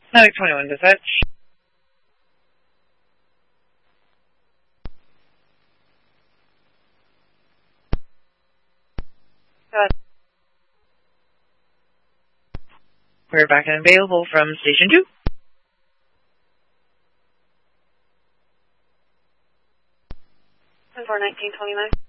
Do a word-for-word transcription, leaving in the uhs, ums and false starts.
nine twenty-one dispatch. Uh, we're back and available from station two. ten four nineteen twenty-nine.